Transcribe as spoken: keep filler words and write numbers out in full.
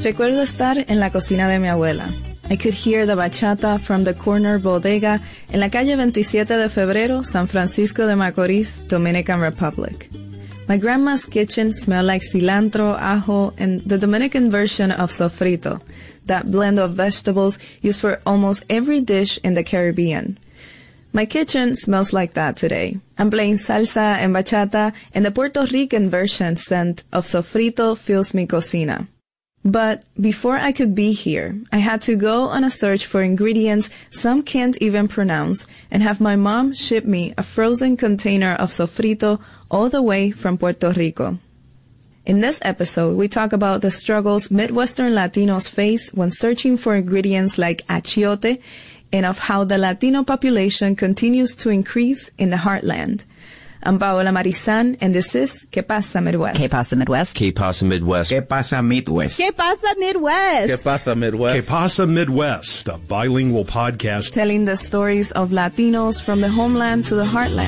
Recuerdo estar en la cocina de mi abuela. I could hear the bachata from the corner bodega en la calle veintisiete de febrero, San Francisco de Macorís, Dominican Republic. My grandma's kitchen smelled like cilantro, ajo, and the Dominican version of sofrito, that blend of vegetables used for almost every dish in the Caribbean. My kitchen smells like that today. I'm playing salsa and bachata, and the Puerto Rican version scent of sofrito fills mi cocina. But before I could be here, I had to go on a search for ingredients some can't even pronounce and have my mom ship me a frozen container of sofrito all the way from Puerto Rico. In this episode, we talk about the struggles Midwestern Latinos face when searching for ingredients like achiote and of how the Latino population continues to increase in the heartland. I'm Paola Marizan, and this is ¿Qué pasa Midwest? ¿Qué pasa Midwest? ¿Qué pasa Midwest? ¿Qué pasa Midwest? ¿Qué pasa Midwest? ¿Qué pasa Midwest? ¿Qué pasa Midwest? A bilingual podcast Telling the stories of Latinos from the homeland to the heartland.